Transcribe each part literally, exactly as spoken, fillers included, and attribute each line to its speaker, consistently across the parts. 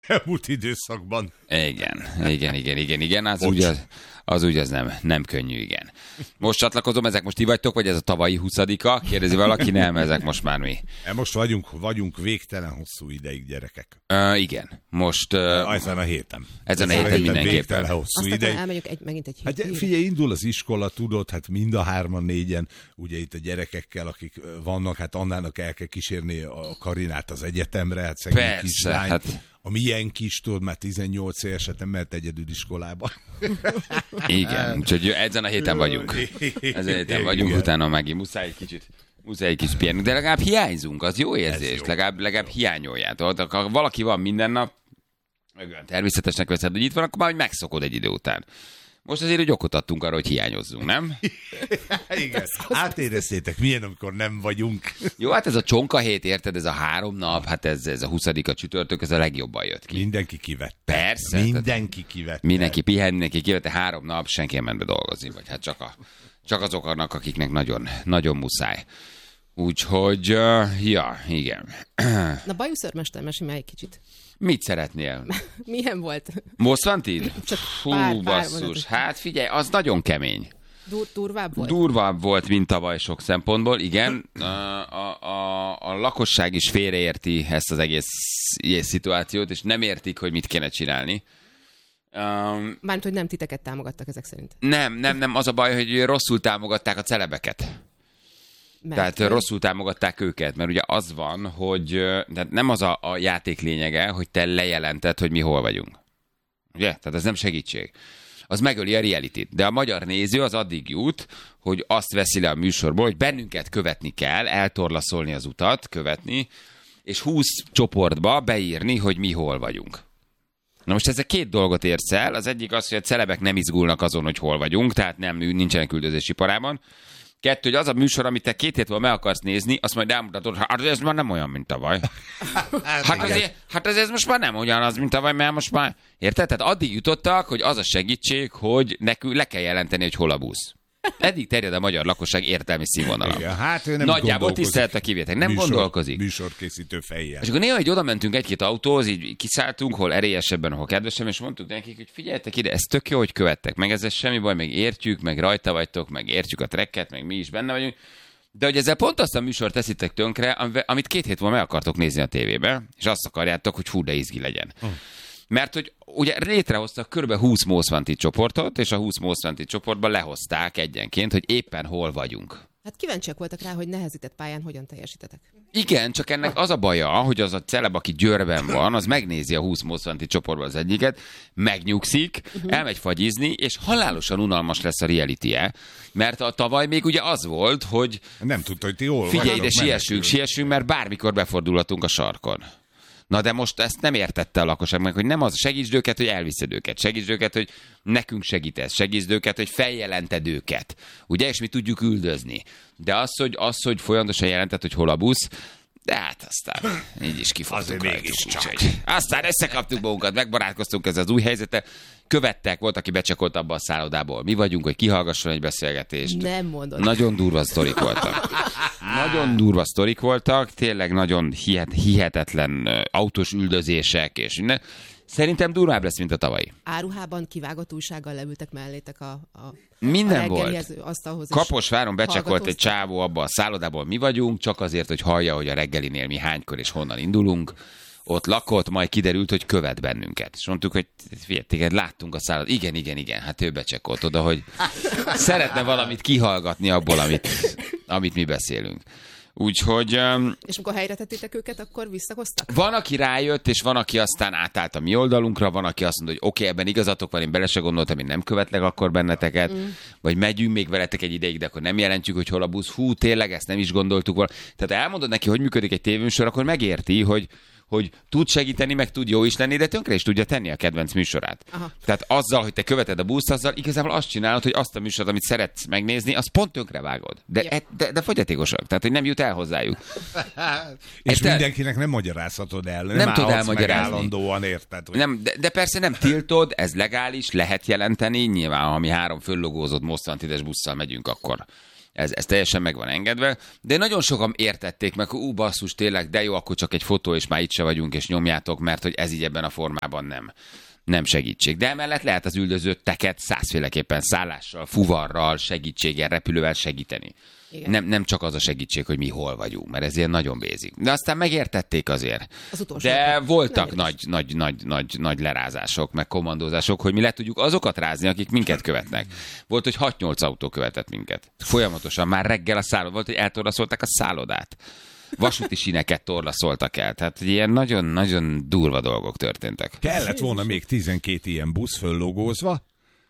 Speaker 1: elmúlt időszakban.
Speaker 2: Igen, igen, igen, igen, igen, az úgy az, az, úgy az nem, nem könnyű, igen. Most csatlakozom, ezek most ti vagytok, vagy ez a tavalyi huszadika? Kérdezi valaki, nem, ezek most már mi.
Speaker 1: Most vagyunk, vagyunk végtelen hosszú ideig, gyerekek.
Speaker 2: Uh, igen, most... Uh,
Speaker 1: ezen a héten.
Speaker 2: Ezen a héten mindenképpen.
Speaker 1: Végtelen hosszú
Speaker 3: Aztán
Speaker 1: ideig.
Speaker 3: elmegyünk egy, megint egy hét.
Speaker 1: Hát figyelj, indul az iskola, tudod, hát mind a hárman, négyen, ugye itt a gyerekekkel, akik vannak, hát Annának el kell kísérni a Karinát az egyetemre, hát szegény
Speaker 2: Persze,
Speaker 1: kislány.
Speaker 2: hát...
Speaker 1: A milyen kis, tudod, már tizennyolc éveset nem mehet egyedül iskolába.
Speaker 2: Igen, úgyhogy ezen a héten vagyunk. Ezen a héten vagyunk, igen. Utána megint muszáj egy kicsit, muszáj egy kis pihenni. De legalább hiányzunk, az jó érzés, jó. Legalább, legalább hiányoljátok. Ha valaki van minden nap, olyan természetesnek veszed, hogy itt van, akkor már megszokod egy idő után. Most azért, hogy okot adtunk arra, hogy hiányozzunk, nem?
Speaker 1: Igen. Átéreztétek, milyen, amikor nem vagyunk.
Speaker 2: Jó, hát ez a csonka hét, érted, ez a három nap, hát ez, ez a huszadika csütörtök, ez a legjobban jött ki.
Speaker 1: Mindenki kivette.
Speaker 2: Persze.
Speaker 1: Mindenki kivette.
Speaker 2: Mindenki pihen, mindenki kivette három nap, senki nem ment be dolgozni, vagy hát csak, a, csak azok annak, akiknek nagyon, nagyon muszáj. Úgyhogy, uh, ja, igen.
Speaker 3: Na, bajuszörmester, mesélj egy kicsit.
Speaker 2: Mit szeretnél?
Speaker 3: Milyen volt?
Speaker 2: Most van tid?
Speaker 3: Fú,
Speaker 2: pár, basszus. Pár hát figyelj, az nagyon kemény.
Speaker 3: Dur- durvább volt?
Speaker 2: Durvább volt, mint tavaly sok szempontból, igen. A, a, a, a lakosság is félreérti ezt az egész, egész szituációt, és nem értik, hogy mit kéne csinálni. Um,
Speaker 3: Mármint, hogy nem titeket támogattak ezek szerint.
Speaker 2: Nem, nem, nem. Az a baj, hogy rosszul támogatták a celebeket. Mert Tehát hogy... rosszul támogatták őket, mert ugye az van, hogy de nem az a, a játék lényege, hogy te lejelented, hogy mi hol vagyunk. Ugye? Tehát ez nem segítség. Az megöli a realityt. De a magyar néző az addig jut, hogy azt veszi le a műsorból, hogy bennünket követni kell, eltorlaszolni az utat, követni, és húsz csoportba beírni, hogy mi hol vagyunk. Na most ezzel két dolgot érsz el. Az egyik az, hogy a celebek nem izgulnak azon, hogy hol vagyunk, tehát nem, nincsenek üldözési parában. Kettő, hogy az a műsor, amit te két hét múlva meg akarsz nézni, azt majd elmutatod, hát ez már nem olyan, mint tavaly. Hát azért, hát ez most már nem ugyanaz, mint tavaly, mert most már... Érted? Tehát addig jutottak, hogy az a segítség, hogy nekünk le kell jelenteni, hogy hol a busz. Eddig terjed a magyar lakosság értelmi színvonalon.
Speaker 1: Hát ő nem
Speaker 2: nagyjából tisztelet a kivétek. Nem műsor, gondolkozik.
Speaker 1: Műsorkészítő fejjel.
Speaker 2: És akkor néha, hogy oda mentünk egy-két autóhoz, így kiszálltunk, hol erélyesebben, hol kedvesebben, és mondtuk nekik, hogy figyeljetek ide, ez tök jó, hogy követtek. Meg ez semmi baj, meg értjük, meg rajta vagytok, meg értjük a trekket, meg mi is benne vagyunk. De hogy ezzel pont azt a műsort teszitek tönkre, amit két hét múlva meg akartok nézni a tévébe, és azt akarjátok, hogy fú, de izgi legyen. Hm. Mert hogy ugye létrehoztak kb. húsz Most Wanted csoportot, és a húsz Most Wanted csoportban lehozták egyenként, hogy éppen hol vagyunk.
Speaker 3: Hát kíváncsiak voltak rá, hogy nehezített pályán hogyan teljesítetek.
Speaker 2: Igen, csak ennek az a baja, hogy az a celeb, aki Győrben van, az megnézi a húsz Most Wanted csoportban az egyiket, megnyugszik, uh-huh. elmegy fagyizni, és halálosan unalmas lesz a reality-je, mert a tavaly még ugye az volt, hogy
Speaker 1: nem tudta, hogy ti hol
Speaker 2: figyelj ide, siessünk, siessünk, mert bármikor befordulhatunk a sarkon. Na de most ezt nem értette a lakosság meg, hogy nem az, segítsd őket, hogy elviszed őket, segítsd őket, hogy nekünk segítesz, segítsd őket, hogy feljelented őket, ugye, és mi tudjuk üldözni. De az, hogy, az, hogy folyamatosan jelentett, hogy hol a busz, de hát aztán így is kifogtunk rajtuk. Aztán összekaptuk magunkat, megbarátkoztunk ezzel az új helyzettel, követtek, volt, aki becsekolt abba a szállodából. Mi vagyunk, hogy kihallgasson egy beszélgetést.
Speaker 3: Nem mondod.
Speaker 2: Nagyon durva sztorik voltak. Nagyon durva sztorik voltak, tényleg nagyon hihet, hihetetlen autós üldözések, és minden. Szerintem durvább lesz, mint a tavalyi.
Speaker 3: Áruhában kivágott újsággal leültek mellétek a, a,
Speaker 2: minden
Speaker 3: a
Speaker 2: volt.
Speaker 3: Asztalhoz.
Speaker 2: Kaposváron becsekolt egy csávó abba a szállodából, mi vagyunk, csak azért, hogy hallja, hogy a reggelinél mi hánykor és honnan indulunk. Ott lakott, majd kiderült, hogy követ bennünket. És mondtuk, hogy figyelj, láttunk a szállod. Igen, igen, igen, hát ő becsekolt oda, hogy szeretne valamit kihallgatni abból, amit, amit mi beszélünk. Úgyhogy... Um,
Speaker 3: és amikor helyre tettétek őket, akkor visszahoztak?
Speaker 2: Van, aki rájött, és van, aki aztán átállt a mi oldalunkra, van, aki azt mondta, hogy oké, okay, ebben igazatok van, én bele se gondoltam, én nem követlek akkor benneteket, mm. vagy megyünk még veletek egy ideig, de akkor nem jelentjük, hogy hol a busz. Hú, tényleg, ezt nem is gondoltuk volna. Tehát elmondod neki, hogy működik egy tévéműsor, akkor megérti, hogy hogy tud segíteni, meg tud jó is lenni, de tönkre is tudja tenni a kedvenc műsorát. Aha. Tehát azzal, hogy te követed a buszt, azzal igazából azt csinálod, hogy azt a műsort, amit szeretsz megnézni, azt pont tönkre vágod. De, yep. de, de fogyatékosak, tehát hogy nem jut el hozzájuk.
Speaker 1: És te... mindenkinek nem magyarázhatod el. Nem,
Speaker 2: nem tud elmagyarázni.
Speaker 1: Állandóan érted. Hogy...
Speaker 2: Nem, de, de persze nem tiltod, ez legális, lehet jelenteni, nyilván, ha mi három föllogózott Most Wanted-es busszal megyünk, akkor Ez, ez teljesen meg van engedve, de nagyon sokan értették meg, hogy ú, basszus, tényleg, de jó, akkor csak egy fotó, és már itt se vagyunk, és nyomjátok, mert hogy ez így ebben a formában nem. Nem segítség. De emellett lehet az üldözötteket százféleképpen szállással, fuvarral, segítséggel, repülővel segíteni. Nem, nem csak az a segítség, hogy mi hol vagyunk, mert ez ilyen nagyon basic. De aztán megértették azért. Az De voltak nagy, nagy, nagy, nagy, nagy lerázások, meg kommandózások, hogy mi le tudjuk azokat rázni, akik minket követnek. Volt, hogy hat-nyolc autó követett minket. Folyamatosan, már reggel a szállodát. Volt, hogy eltorlaszolták a szállodát. Vasúti síneket torlaszoltak el. Tehát ilyen nagyon-nagyon durva dolgok történtek.
Speaker 1: Kellett volna még tizenkét ilyen busz föllogózva,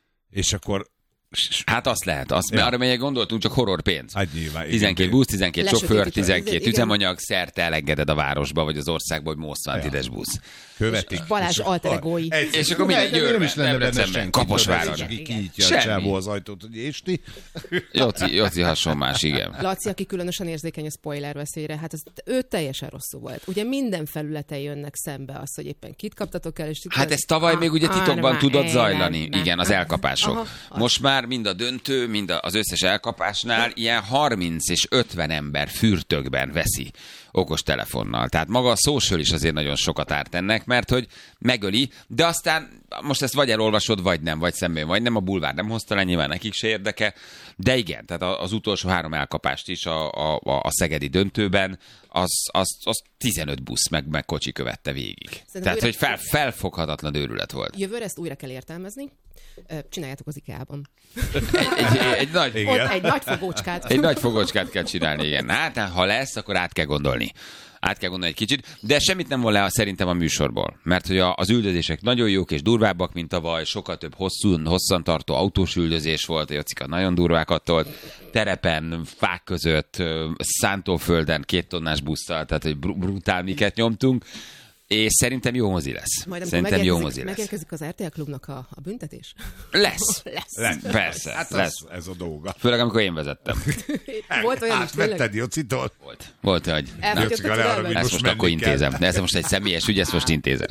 Speaker 1: és akkor...
Speaker 2: Hát azt lehet, azt, ja. Arra melyek gondoltunk, csak horror pénz.
Speaker 1: Hát nyilván,
Speaker 2: tizenkét busz, tizenkét sofőr, tizenkét üzemanyag, szerte elengeded a városba, vagy az országba, hogy mosztvantides busz.
Speaker 1: Követik.
Speaker 3: Balázs alteregói.
Speaker 2: És, és akkor minden győrben, nem, nem lenne szemben, Kaposváron.
Speaker 1: Kinyitja a csávó az ajtót, hogy és ti?
Speaker 2: Jóci, Jóci hasonlás, igen.
Speaker 3: Laci, aki különösen érzékeny a spoiler veszélyre, hát az, ő teljesen rosszul volt. Ugye minden felületen jönnek szembe az, hogy éppen kit kaptatok el, és itt
Speaker 2: hát ez tavaly még ugye titokban tudott zajlani, igen, az elkapások. Most már mind a döntő, mind az összes elkapásnál ilyen harminc és ötven ember fürtökben veszi okos telefonnal. Tehát maga a social is azért nagyon sokat árt ennek, mert hogy megöli, de aztán most ezt vagy elolvasod, vagy nem, vagy szemben, vagy nem. A bulvár nem hozta le, nyilván nekik se érdeke, de igen, tehát az utolsó három elkapást is a, a, a szegedi döntőben, az, az, az tizenöt busz meg, meg kocsi követte végig. Szerintem tehát, hogy fel, felfoghatatlan őrület volt.
Speaker 3: Jövőre ezt újra kell értelmezni. Csináljátok az IKEA-ban.
Speaker 2: Egy, egy, egy, nagy,
Speaker 3: egy nagy fogócskát.
Speaker 2: Egy nagy fogócskát kell csinálni, igen. Hát, ha lesz, akkor át kell gondolni. Át kell gondolni egy kicsit, de semmit nem von le szerintem a műsorból. Mert hogy az üldözések nagyon jók és durvábbak, mint tavaly, sokkal több hosszú, hosszantartó autós üldözés volt, a Jocika nagyon durvákat tolt, terepen, fák között, szántóföldön, két tonnás busszal, tehát hogy brutál miket nyomtunk. És szerintem jó mozi lesz.
Speaker 3: Majd
Speaker 2: szerintem jó mozi lesz.
Speaker 3: Megérkezik az er té el Klubnak a, a büntetés?
Speaker 2: Lesz.
Speaker 3: lesz.
Speaker 2: lesz. Persze.
Speaker 1: Hát
Speaker 2: lesz.
Speaker 1: Az, ez a dolga.
Speaker 2: Főleg, amikor én vezettem.
Speaker 3: Volt olyan
Speaker 1: Átvetted Jocitól?
Speaker 2: Volt. Volt, hogy...
Speaker 3: Elfogyott,
Speaker 2: ezt most akkor intézem. De ez most egy személyes ügy, ezt most intézem.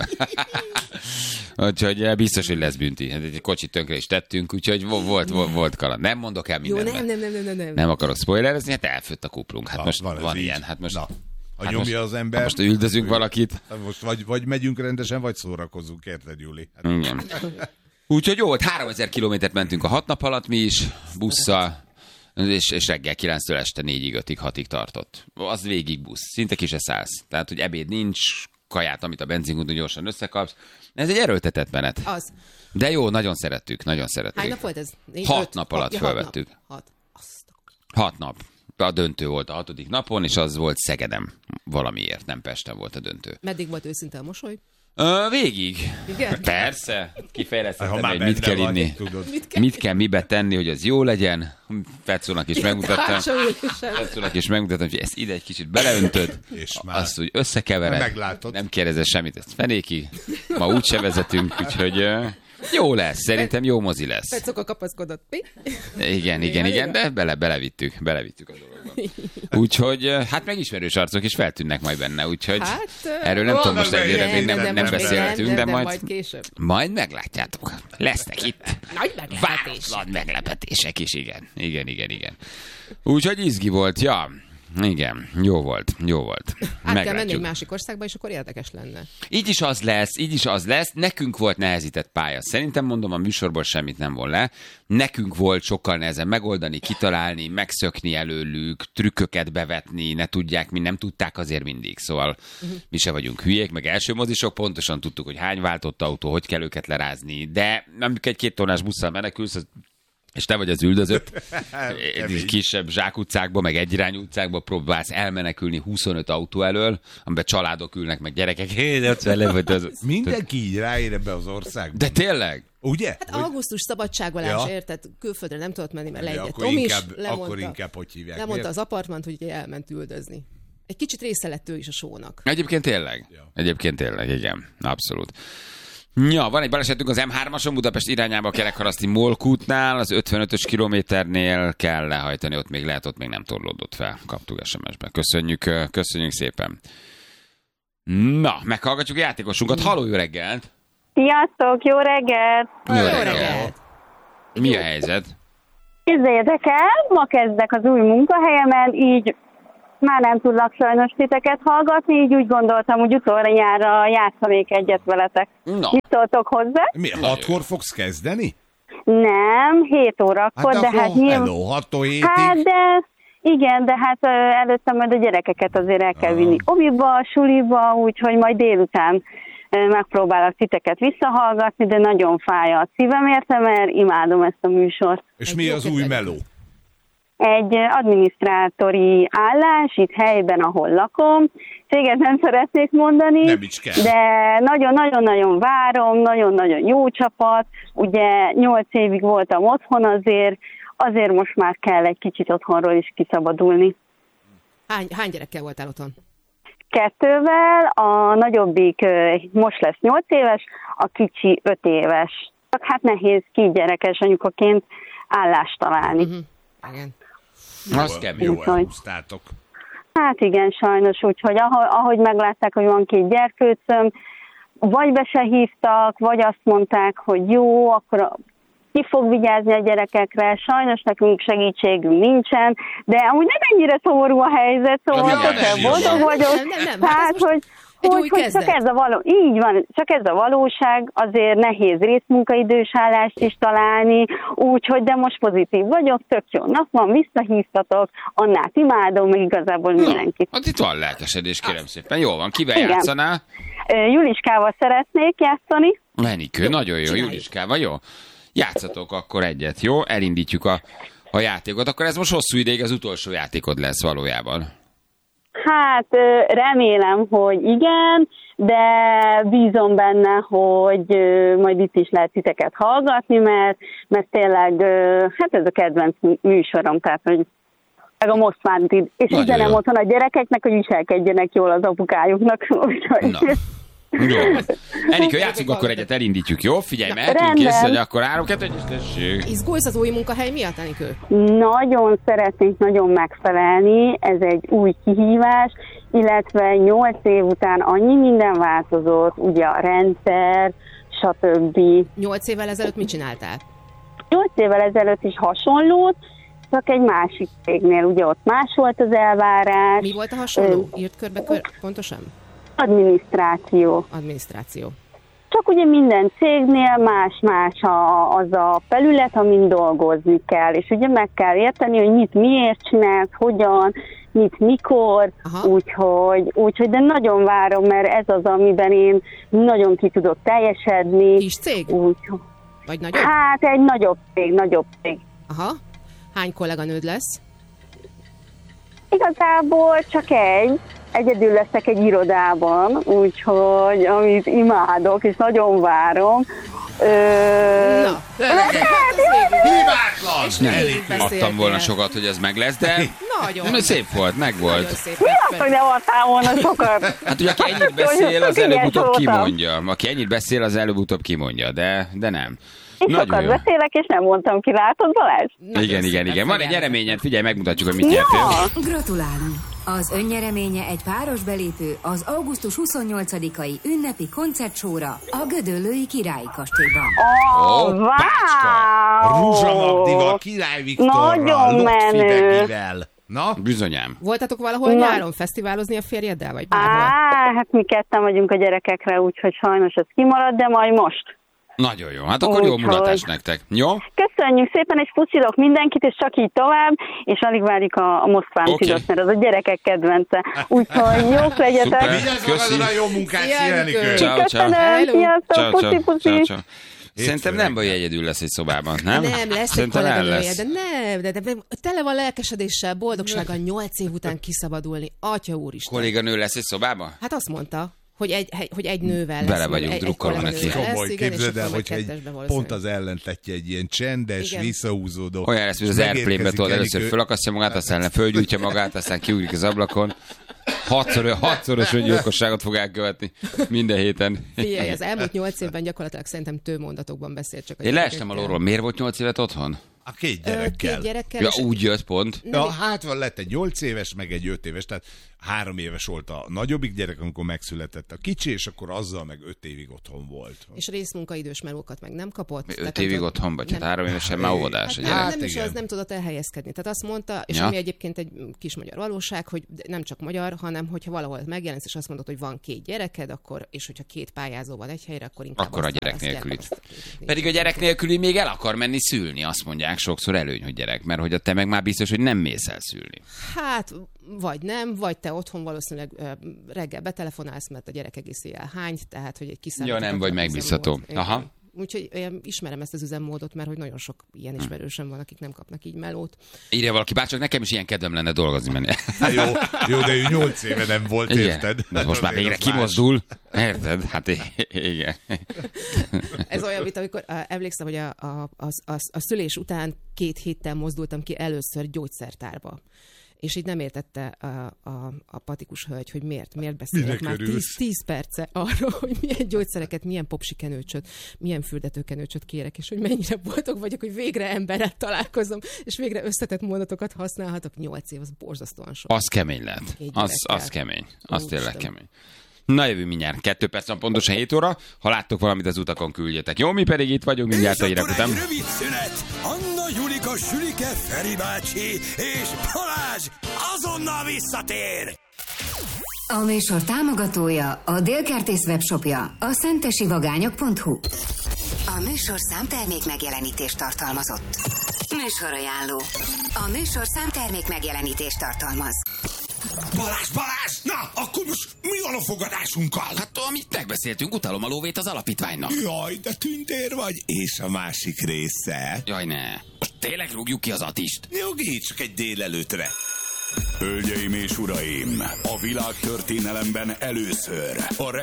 Speaker 2: Úgyhogy biztos, hogy lesz bünti. Egy kocsit tönkre is tettünk, úgyhogy volt, volt, volt kaland. Nem mondok el mindent.
Speaker 3: Jó, nem, nem, nem, nem, nem.
Speaker 2: Nem akarok spoilerezni, hát elfőtt a kuplunk. Hát
Speaker 1: Na,
Speaker 2: most
Speaker 1: van,
Speaker 2: van
Speaker 1: így.
Speaker 2: ilyen. Hát most...
Speaker 1: Na. Ha
Speaker 2: hát
Speaker 1: nyomja
Speaker 2: most,
Speaker 1: az ember...
Speaker 2: Most üldözünk valakit.
Speaker 1: Most vagy, vagy megyünk rendesen, vagy szórakozunk, érted, Júli? Hát...
Speaker 2: Igen. Úgyhogy jó, háromezer kilométert mentünk a hat nap alatt mi is, busszal, és, és reggel kilenctől este négyig, ötig, hatig tartott. Az végig busz, szinte ki se szállsz. Tehát, hogy ebéd nincs, kaját, amit a benzinkúton gyorsan összekapsz. Ez egy erőltetett menet.
Speaker 3: Az.
Speaker 2: De jó, nagyon szerettük, nagyon szerettük.
Speaker 3: Hány nap volt ez? Négy,
Speaker 2: hat
Speaker 3: öt,
Speaker 2: nap alatt
Speaker 3: ja,
Speaker 2: felvettük.
Speaker 3: Hat. hat. Azt.
Speaker 2: Hat nap. A döntő volt a hatodik napon, és az volt Szegedem valamiért, nem Pesten volt a döntő.
Speaker 3: Meddig volt őszinte a mosoly?
Speaker 2: Ö, végig.
Speaker 3: Igen?
Speaker 2: Persze. Kifejlesztettem,
Speaker 1: hogy
Speaker 2: mit kell
Speaker 1: vagy,
Speaker 2: inni.
Speaker 3: Mit kell,
Speaker 2: mit kell mibe tenni, hogy az jó legyen. Fecónak is megmutattam. Fecónak is megmutattam, hogy ezt ide egy kicsit beleöntöd,
Speaker 1: és már
Speaker 2: azt úgy összekevered.
Speaker 1: Meglátod.
Speaker 2: Nem kérdezel semmit, ezt fenéki. Ma úgyse vezetünk, úgyhogy jó lesz. Szerintem jó mozi lesz.
Speaker 3: Fecóka kapaszkodott. Mi?
Speaker 2: Igen, igen, igen, de bele, belevittük, belevittük a dologba. Úgyhogy hát megismerős arcok is feltűnnek majd benne, úgyhogy hát, erről nem tudom, most egyre még nem, nem, nem beszéltünk, de, de, de majd,
Speaker 3: majd később.
Speaker 2: Majd meglátjátok. Lesznek itt.
Speaker 3: Nagy meglepetés.
Speaker 2: Váratlan meglepetések is, igen. Igen, igen, igen. Úgyhogy izgi volt, ja. Igen, jó volt, jó volt.
Speaker 3: Át kell menni egy másik országba, és akkor érdekes lenne.
Speaker 2: Így is az lesz, így is az lesz. Nekünk volt nehezített pálya. Szerintem mondom, a műsorból semmit nem von le. Nekünk volt sokkal nehezebb megoldani, kitalálni, megszökni előlük, trükköket bevetni, ne tudják, mi nem tudták azért mindig. Szóval uh-huh. mi se vagyunk hülyék, meg első mozisok, pontosan tudtuk, hogy hány váltott autó, hogy kell őket lerázni. De amikor egy két tonnás busszal menekülsz, az és te vagy az üldözött, egy kisebb zsákutcákba, meg egyirányú utcákba próbálsz elmenekülni huszonöt autó elől, amiben családok ülnek, meg gyerekek.
Speaker 1: Mindenki így ráér ebbe az országba.
Speaker 2: De tényleg?
Speaker 1: Ugye?
Speaker 3: Hát
Speaker 1: hogy...
Speaker 3: augusztus szabadságolás, ja. Érted? Külföldre nem tudott menni, mert leegyett Tom is. Lemondta,
Speaker 1: akkor inkább hogy hívják.
Speaker 3: Lemondta az apartmant, hogy elment üldözni. Egy kicsit része lett ő is a sónak.
Speaker 2: Egyébként tényleg. Ja. Egyébként tényleg, igen. Abszolút. Ja, van egy balesetünk az em hármason Budapest irányába a Kerekharaszti Molkútnál, az ötvenötös kilométernél kell lehajtani, ott még lehet, ott még nem torlódott fel. Kaptuk es em es-be. Köszönjük, köszönjük szépen. Na, meghallgatjuk a játékosunkat. Halló, jó reggelt!
Speaker 4: Sziasztok, jó reggelt!
Speaker 2: Jó reggelt! Mi a helyzet?
Speaker 4: Képzeljétek el, ma kezdek az új munkahelyemen, így már nem tudlak sajnos titeket hallgatni, így úgy gondoltam, hogy utoljára játszanék egyet veletek.
Speaker 2: Na.
Speaker 4: Mit szóltok hozzá?
Speaker 1: Mi, hatkor fogsz kezdeni?
Speaker 4: Nem, hét órakor,
Speaker 1: Hát
Speaker 4: de
Speaker 1: akkor
Speaker 4: hát nyilván...
Speaker 1: hello, hattól hétig.
Speaker 4: Hát de... Igen, de hát ö, előtte majd a gyerekeket azért el kell vinni oviba, suliba, úgyhogy majd délután ö, megpróbálok titeket visszahallgatni, de nagyon fáj a szívem érte, mert imádom ezt a műsort.
Speaker 1: És
Speaker 3: Egy
Speaker 1: mi
Speaker 3: jó
Speaker 1: az új
Speaker 3: kezdet.
Speaker 1: meló?
Speaker 4: Egy adminisztrátori állás itt helyben, ahol lakom. Céget nem szeretnék mondani,
Speaker 1: Nem is kell.
Speaker 4: de nagyon-nagyon-nagyon várom, nagyon-nagyon jó csapat. Ugye nyolc évig voltam otthon azért, azért most már kell egy kicsit otthonról is kiszabadulni.
Speaker 3: Hány, hány gyerekkel voltál otthon?
Speaker 4: Kettővel, a nagyobbik ö, most lesz nyolc éves, a kicsi öt éves. Csak hát nehéz két gyerekes anyukaként állást találni.
Speaker 3: Uh-huh. Igen.
Speaker 2: Az kemény.
Speaker 1: Jó,
Speaker 4: Úgyhogy.
Speaker 1: elhúztátok.
Speaker 4: Hát igen, sajnos, úgyhogy ahogy, ahogy meglátták, hogy van két gyerkőcöm, vagy be se hívtak, vagy azt mondták, hogy jó, akkor a, ki fog vigyázni a gyerekekre, sajnos nekünk segítségünk nincsen, de amúgy nem ennyire szomorú a helyzet, szóval
Speaker 2: Ja,
Speaker 4: tökkel
Speaker 2: nem,
Speaker 4: boldog
Speaker 3: nem,
Speaker 4: vagyok.
Speaker 3: nem, nem, nem, hát
Speaker 4: Tehát,
Speaker 3: ez most
Speaker 4: hogy,
Speaker 3: egy
Speaker 4: hogy,
Speaker 3: új
Speaker 4: hogy csak
Speaker 3: kezdet.
Speaker 4: ez a való, így van, csak ez a valóság, azért nehéz részmunkaidős állást is találni, úgyhogy de most pozitív vagyok, tök jó nap van, visszahívtatok, Annát imádom, meg igazából mindenkit.
Speaker 2: Hát itt van lelkesedés, kérem szépen. Jó van, kivel
Speaker 4: Igen.
Speaker 2: játszanál?
Speaker 4: Ö, Juliskával szeretnék játszani.
Speaker 2: Menikő, nagyon jó,
Speaker 3: csináljuk.
Speaker 2: Juliskával, jó? Játszatok akkor egyet, jó? Elindítjuk a, a játékot. Akkor ez most hosszú ideig az utolsó játékod lesz valójában.
Speaker 4: Hát ö, remélem, hogy igen, de bízom benne, hogy ö, majd itt is lehet titeket hallgatni, mert, mert tényleg ö, hát ez a kedvenc műsorom, tehát hogy meg a Moszkvántid, és
Speaker 2: Nagyon
Speaker 4: üzenem
Speaker 2: jó.
Speaker 4: otthon a gyerekeknek, hogy viselkedjenek jól az apukájuknak. Úgyhogy...
Speaker 2: Na. Jó. Enikő, játszunk akkor egyet, elindítjuk, jó? Figyelj, mehetünk,
Speaker 4: rendben.
Speaker 2: kész, hogy akkor három, kettő, egy, tessék.
Speaker 3: Izgulsz az új munkahely miatt, Enikő?
Speaker 4: Nagyon szeretnénk nagyon megfelelni, ez egy új kihívás, illetve nyolc év után annyi minden változott, ugye a rendszer, stb.
Speaker 3: Nyolc évvel ezelőtt mit csináltál?
Speaker 4: Nyolc évvel ezelőtt is hasonlót, csak egy másik cégnél, ugye ott más volt az elvárás.
Speaker 3: Mi volt a hasonló? Írt körbe kör... pontosan?
Speaker 4: Adminisztráció.
Speaker 3: Adminisztráció.
Speaker 4: Csak ugye minden cégnél más-más a, az a felület, amin dolgozni kell, és ugye meg kell érteni, hogy mit miért csinálsz, hogyan, mit mikor, úgyhogy, úgyhogy de nagyon várom, mert ez az, amiben én nagyon ki tudok teljesedni.
Speaker 3: Kis cég?
Speaker 4: Úgy,
Speaker 3: Vagy nagyobb?
Speaker 4: hát egy nagyobb cég, nagyobb cég.
Speaker 3: Aha. Hány kolléganőd lesz?
Speaker 4: Igazából csak egy. Egyedül leszek egy irodában, úgyhogy amit imádok, és nagyon várom. Ö...
Speaker 3: Na,
Speaker 1: Hibátlan!
Speaker 2: És nem
Speaker 3: Beszéltél.
Speaker 2: adtam volna sokat, hogy ez meg lesz, de
Speaker 3: Nagyon.
Speaker 2: de szép volt, meg
Speaker 3: Nagyon
Speaker 2: volt.
Speaker 3: szép.
Speaker 4: Mi az, hogy nem adtál volna sokat?
Speaker 2: Hát ugye, aki ennyit beszél, az
Speaker 4: Hogy
Speaker 2: előbb-utóbb
Speaker 4: voltam.
Speaker 2: kimondja. Aki ennyit beszél, az előbb-utóbb kimondja, de, de nem.
Speaker 4: Én sokat beszélek, és nem mondtam ki, látod, Balázs?
Speaker 2: Igen, igen, igen. Van egy
Speaker 3: feljelent.
Speaker 2: nyereményed, figyelj, megmutatjuk, hogy mit nyertél.
Speaker 4: Ja,
Speaker 5: Gratulálunk! Az önnyereménye egy páros belépő az augusztus huszonnyolcadikai ünnepi koncertsóra a Gödöllői Királyi Kastélyban.
Speaker 4: oh,
Speaker 2: Ó, pácska!
Speaker 4: wow!
Speaker 1: Ruzsa Magdival, Király Viktorral,
Speaker 4: Nagyon
Speaker 1: Lokci
Speaker 4: menő.
Speaker 1: Begivel. Na?
Speaker 2: Bizonyám.
Speaker 3: Voltatok valahol
Speaker 4: Na.
Speaker 3: nyáron fesztiválozni a férjeddel, vagy bárhol?
Speaker 4: Á, hát mi ketten vagyunk a gyerekekre, úgyhogy sajnos ez kimarad, de majd most.
Speaker 2: Nagyon jó. Hát akkor jó
Speaker 4: Úgyhogy.
Speaker 2: mulatás nektek. Jó?
Speaker 4: Köszönjük szépen, és puszilok mindenkit, és csak így tovább, és alig várjuk a, a Moszkván
Speaker 2: Oké.
Speaker 4: Tidot, mert az a gyerekek kedvence. Úgyhogy jók legyetek.
Speaker 2: Szuper.
Speaker 1: Vigyázz
Speaker 2: Köszi.
Speaker 1: magadra, jó munkát,
Speaker 3: Szia,
Speaker 1: szia,
Speaker 3: Enikő.
Speaker 1: Enikő!
Speaker 2: Ciao, ciao.
Speaker 4: Köszönöm,
Speaker 3: Hello.
Speaker 4: sziasztok,
Speaker 2: Ciao,
Speaker 4: puszi,
Speaker 2: ciao,
Speaker 4: puszi.
Speaker 2: ciao, ciao. Szerintem
Speaker 1: Hétfő
Speaker 2: nem baj, egyedül lesz egy szobában, nem?
Speaker 3: Nem, lesz egy
Speaker 2: Szerintem el
Speaker 3: kolléganője,
Speaker 2: lesz.
Speaker 3: de nem, de, de, de tele van lelkesedéssel, boldogsággal nyolc év után kiszabadulni. Atya úristen.
Speaker 2: Kolléganő lesz egy szobában?
Speaker 3: Hát azt mondta, hogy egy, hogy egy nővel lesz.
Speaker 2: Bele
Speaker 3: meg
Speaker 2: vagyunk,
Speaker 3: egy- egy
Speaker 2: drukkolom neki.
Speaker 3: kolléganővel lesz,
Speaker 1: Komoly,
Speaker 3: igen, és
Speaker 1: képzeld el,
Speaker 3: akkor majd
Speaker 1: hogyha egy,
Speaker 3: kettesbe
Speaker 1: pont
Speaker 3: valószínűleg.
Speaker 1: az ellentetje egy ilyen csendes,
Speaker 3: Igen.
Speaker 1: visszahúzódó.
Speaker 2: Olyan lesz, hogy az
Speaker 1: és
Speaker 2: Airplane-be
Speaker 1: megérkezik
Speaker 2: tudod, először
Speaker 1: Enikő.
Speaker 2: fölakasztja magát, aztán fölgyújtja magát, aztán kiugrik az ablakon. Hatszor, hatszoros öngyilkosságot fog elkövetni minden héten.
Speaker 3: Figyelj, az elmúlt nyolc évben gyakorlatilag szerintem tő mondatokban beszélt csak. a
Speaker 2: Én leestem
Speaker 3: gyerekekkel.
Speaker 2: alulról. Miért volt nyolc évet otthon?
Speaker 1: A két gyerekkel.
Speaker 3: Két gyerekkel.
Speaker 2: Ja, úgy jött pont.
Speaker 1: Ja, hát van, lett egy nyolc éves, meg egy öt éves, tehát három éves volt a nagyobbik gyerek, amikor megszületett a kicsi, és akkor azzal meg öt évig otthon volt.
Speaker 3: És részmunkaidős melókat meg nem kapott.
Speaker 2: Öt évig tudod, otthon vagy, hát három évesen már óvodás a gyerek.
Speaker 3: Hát nem is, az nem tudott elhelyezkedni. Tehát azt mondta, és ja. ami egyébként egy kis magyar valóság, hogy nem csak magyar, hanem hogyha valahol megjelensz, és azt mondod, hogy van két gyereked, akkor, és hogyha két pályázó van egy helyre, akkor inkább
Speaker 2: akkor a gyerek nélkülit. Pedig a gyerek nélküli még el akar menni szülni, azt mondják sokszor előny, hogy gyerek, mert hogy a te meg már biztos, hogy nem mész el szülni.
Speaker 3: Hát, vagy nem, vagy te otthon valószínűleg reggel betelefonálsz, mert a gyerek egész éjjel hányt, tehát hogy egy kiszállító.
Speaker 2: Ja, nem vagy megbízható. Aha.
Speaker 3: Úgyhogy én ismerem ezt az üzemmódot, mert hogy nagyon sok ilyen ismerősöm van, akik nem kapnak így melót.
Speaker 2: Írja valaki, bárcsak nekem is ilyen kedvem lenne dolgozni menni.
Speaker 1: Jó, jó, de ő nyolc éve nem volt, igen. Érted?
Speaker 2: De most már végre kimozdul. Érted? Hát igen.
Speaker 3: Ez olyan, mint amikor uh, emlékszem, hogy a, a, a, a, a szülés után két héttel mozdultam ki először gyógyszertárba. És így nem értette a, a, a patikus hölgy, hogy miért, miért beszélek már tíz perce arról, hogy milyen gyógyszereket, milyen popsikenőcsöt, milyen fürdetőkenőcsöt kérek, és hogy mennyire boldog vagyok, hogy végre emberrel találkozom, és végre összetett mondatokat használhatok. Nyolc év, az borzasztóan sok.
Speaker 2: Az kemény lehet. Az, az kemény. Az tényleg kemény. Na, jövő mindjárt. Kettő perc van pontosan hét óra. Ha láttok valamit az utakon, küldjetek. Jó, mi pedig itt vagyunk mindjárt a hírek után.
Speaker 6: Rövid szünet. Anna, Julika, Sülike, Feri bácsi és Balázs azonnal visszatér.
Speaker 5: A műsor támogatója a Délkertész webshopja, a szentesivagányok pont hu. A műsor számtermék megjelenítést tartalmazott. Műsorajánló. A műsor számtermék megjelenítést tartalmaz.
Speaker 6: Balázs, Balázs! Na, akkor most mi van a fogadásunkkal?
Speaker 7: Hát, amit megbeszéltünk, utalom a lóvét az alapítványnak.
Speaker 6: Jaj, de tündér vagy. És a másik része?
Speaker 7: Jaj, ne. Most tényleg rúgjuk ki az Atist?
Speaker 6: Jogi, csak egy délelőtre. Hölgyeim és uraim, a világ történelemben először a